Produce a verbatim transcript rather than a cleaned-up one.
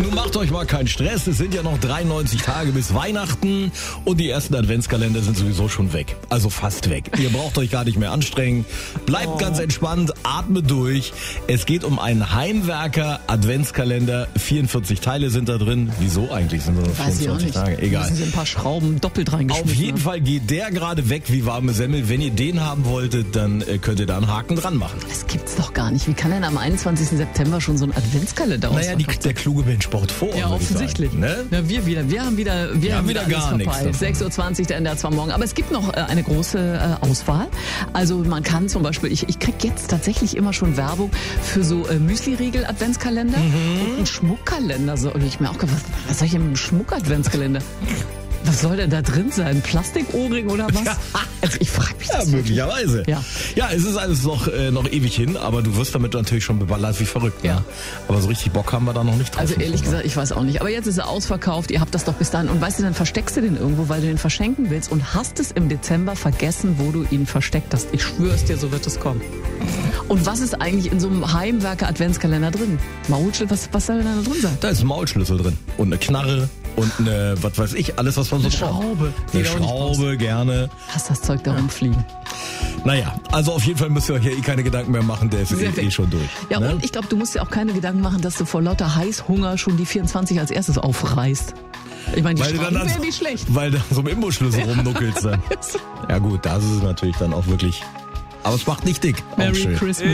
Nun macht euch mal keinen Stress, es sind ja noch dreiundneunzig Tage bis Weihnachten und die ersten Adventskalender sind sowieso schon weg. Also fast weg. Ihr braucht euch gar nicht mehr anstrengen. Bleibt oh. ganz entspannt, atmet durch. Es geht um einen Heimwerker-Adventskalender. vierundvierzig Teile sind da drin. Wieso eigentlich sind es nur vierundzwanzig Tage? Egal. Da sind ein paar Schrauben doppelt reingeschmissen. Auf jeden Fall geht der gerade weg wie warme Semmel. Wenn ihr den haben wolltet, dann könnt ihr da einen Haken dran machen. Das gibt's doch gar nicht. Wie kann denn am einundzwanzigsten September schon so ein Adventskalender ausmachen? Naja, die, der kluge Mensch sport vor. Ja, offensichtlich. Ne? Ja, wir wieder. Wir haben wieder, wir ja, haben wieder, wieder gar nichts. sechs Uhr zwanzig, der N D R zwei morgen. Aber es gibt noch äh, eine große äh, Auswahl. Also man kann zum Beispiel, ich, ich kriege jetzt tatsächlich immer schon Werbung für so äh, Müsli-Riegel-Adventskalender mhm. und einen Schmuckkalender. So, und ich mir auch gedacht, was soll ich denn mit einem Schmuck-Adventskalender? Was soll denn da drin sein? Plastikohrring oder was? Also ich frage mich das. Ja, möglicherweise. Ja. ja, es ist alles noch, äh, noch ewig hin, aber du wirst damit natürlich schon beballert wie verrückt. Ja. Ne? Aber so richtig Bock haben wir da noch nicht drauf. Also ehrlich gesagt, ich weiß auch nicht. Aber jetzt ist er ausverkauft, ihr habt das doch bis dahin. Und weißt du, dann versteckst du den irgendwo, weil du den verschenken willst und hast es im Dezember vergessen, wo du ihn versteckt hast. Ich schwör's dir, so wird es kommen. Und was ist eigentlich in so einem Heimwerker-Adventskalender drin? Maulschlüssel, was, was soll denn da drin sein? Da ist ein Maulschlüssel drin und eine Knarre und eine, was weiß ich, alles, was man so eine braucht. Schraube. Eine Schraube, gerne. Hast das Zeug da rumfliegen? Naja, also auf jeden Fall müsst ihr euch hier eh keine Gedanken mehr machen, der ist eh, eh schon durch. Ja, ne? Und ich glaube, du musst dir auch keine Gedanken machen, dass du vor lauter Heißhunger schon die vierundzwanzig als erstes aufreißt. Ich meine, die weil Schraube wäre so, nicht schlecht. Weil du so im Imbusschlüssel ja. rumnuckelst. Dann. Ja gut, das ist es natürlich dann auch wirklich... Aber es macht nicht dick. Merry Christmas.